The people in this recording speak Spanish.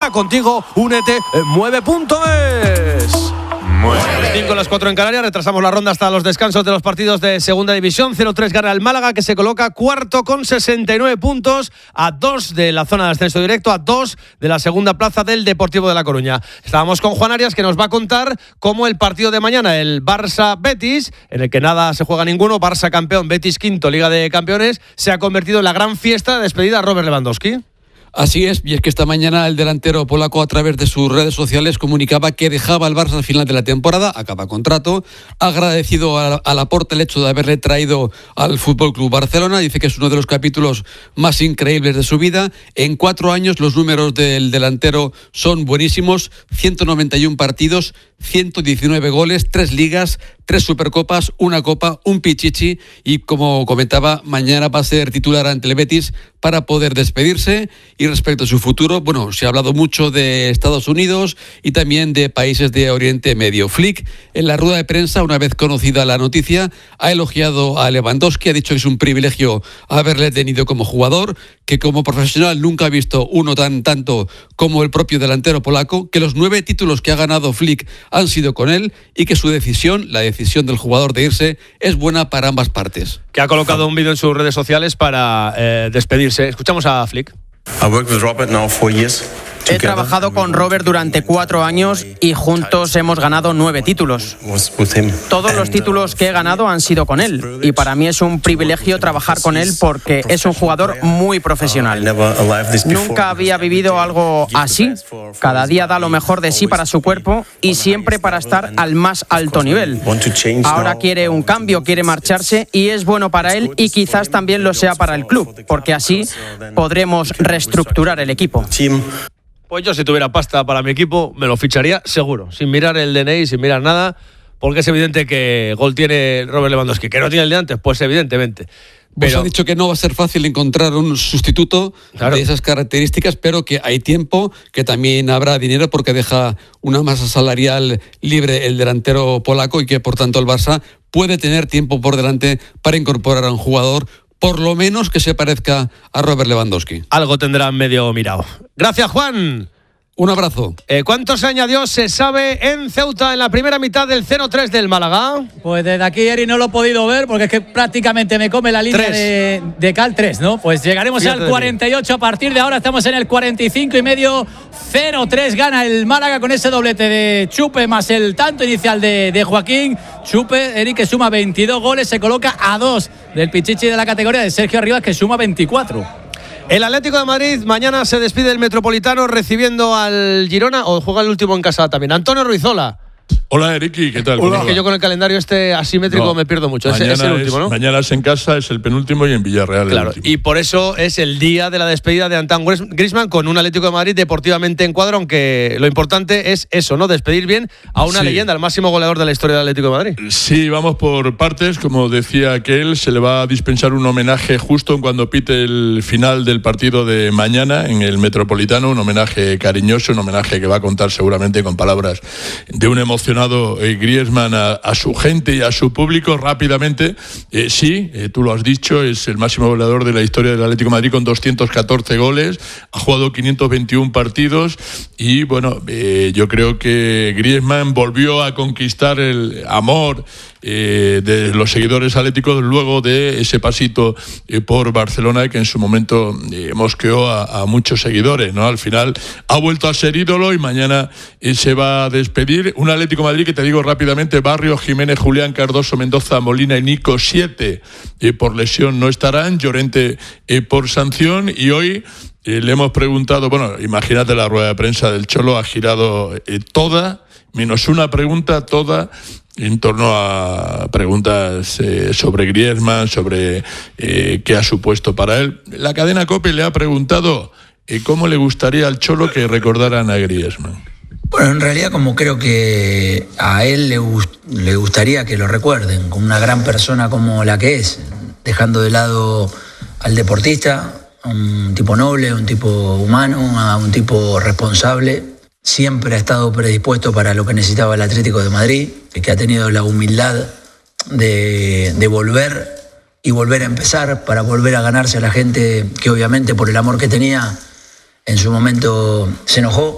está contigo. Únete en mueve.es. 5 a las 4 en Canarias, retrasamos la ronda hasta los descansos de los partidos de Segunda División. 0-3 gana el Málaga, que se coloca cuarto con 69 puntos, a 2 de la zona de ascenso directo, a 2 de la segunda plaza del Deportivo de La Coruña. Estábamos con Juan Arias, que nos va a contar cómo el partido de mañana, el Barça-Betis, en el que nada se juega ninguno, Barça campeón, Betis quinto, Liga de Campeones, se ha convertido en la gran fiesta de despedida a Robert Lewandowski. Así es, y es que esta mañana el delantero polaco a través de sus redes sociales comunicaba que dejaba el Barça al final de la temporada, acaba contrato, ha agradecido a Laporta el hecho de haberle traído al FC Barcelona, dice que es uno de los capítulos más increíbles de su vida. En 4 años los números del delantero son buenísimos, 191 partidos, 119 goles, 3 ligas, 3 supercopas, 1 copa, un pichichi, y como comentaba, mañana va a ser titular ante el Betis para poder despedirse. Y respecto a su futuro, bueno, se ha hablado mucho de Estados Unidos y también de países de Oriente Medio. Flick, en la rueda de prensa, una vez conocida la noticia, ha elogiado a Lewandowski, ha dicho que es un privilegio haberle tenido como jugador, que como profesional nunca ha visto uno tanto como el propio delantero polaco, que los 9 títulos que ha ganado Flick han sido con él y que su decisión, la decisión del jugador de irse, es buena para ambas partes. Que ha colocado un vídeo en sus redes sociales para despedirse. Escuchamos a Flick. He trabajado con Robert durante 4 años y juntos hemos ganado 9 títulos. Todos los títulos que he ganado han sido con él y para mí es un privilegio trabajar con él porque es un jugador muy profesional. Nunca había vivido algo así. Cada día da lo mejor de sí para su cuerpo y siempre para estar al más alto nivel. Ahora quiere un cambio, quiere marcharse y es bueno para él y quizás también lo sea para el club, porque así podremos reestructurar el equipo. Pues yo, si tuviera pasta para mi equipo, me lo ficharía seguro, sin mirar el DNI, sin mirar nada, porque es evidente que gol tiene Robert Lewandowski. ¿Que no tiene el de antes? Pues evidentemente. Pero ha dicho que no va a ser fácil encontrar un sustituto de esas características, pero que hay tiempo, que también habrá dinero porque deja una masa salarial libre el delantero polaco y que por tanto el Barça puede tener tiempo por delante para incorporar a un jugador por lo menos que se parezca a Robert Lewandowski. Algo tendrán medio mirado. Gracias, Juan. Un abrazo. ¿Cuánto se añadió, se sabe, en Ceuta en la primera mitad del 0-3 del Málaga? Pues desde aquí, Eri, no lo he podido ver porque es que prácticamente me come la línea de Cal 3, ¿no? Pues llegaremos al 48 a partir de ahora, estamos en el 45 y medio. 0-3 gana el Málaga con ese doblete de Chupe más el tanto inicial de Joaquín. Chupe, Eri, que suma 22 goles, se coloca a 2 del pichichi de la categoría de Sergio Arribas, que suma 24. El Atlético de Madrid mañana se despide del Metropolitano recibiendo al Girona, o juega el último en casa también. Antonio Ruizola. Hola, Eriki, ¿qué tal? Hola. Es que yo con el calendario asimétrico me pierdo mucho. Es el último, ¿no? Mañana es en casa, es el penúltimo, y en Villarreal claro, el último. Y por eso es el día de la despedida de Antoine Griezmann con un Atlético de Madrid deportivamente en cuadro, aunque lo importante es eso, ¿no? Despedir bien a una leyenda, al máximo goleador de la historia del Atlético de Madrid. Sí, vamos por partes. Como decía aquel, se le va a dispensar un homenaje justo cuando pite el final del partido de mañana en el Metropolitano, un homenaje cariñoso, un homenaje que va a contar seguramente con palabras de un emocionado Griezmann a su gente y a su público rápidamente. Tú lo has dicho, es el máximo goleador de la historia del Atlético de Madrid con 214 goles, ha jugado 521 partidos y bueno, yo creo que Griezmann volvió a conquistar el amor de los seguidores atléticos luego de ese pasito por Barcelona, que en su momento mosqueó a muchos seguidores, ¿no? Al final ha vuelto a ser ídolo y mañana se va a despedir. Un Atlético de Madrid que, te digo rápidamente, Barrios, Jiménez, Julián, Cardoso, Mendoza, Molina y Nico, 7 por lesión no estarán, Llorente por sanción, y hoy le hemos preguntado, bueno, imagínate la rueda de prensa del Cholo, ha girado toda, menos una pregunta, toda en torno a preguntas sobre Griezmann, sobre qué ha supuesto para él. La cadena COPE le ha preguntado cómo le gustaría al Cholo que recordaran a Griezmann. Bueno, en realidad, como creo que a él le gustaría que lo recuerden, como una gran persona como la que es, dejando de lado al deportista, un tipo noble, un tipo humano, un tipo responsable. Siempre ha estado predispuesto para lo que necesitaba el Atlético de Madrid, que ha tenido la humildad de volver y volver a empezar, para volver a ganarse a la gente que obviamente por el amor que tenía en su momento se enojó.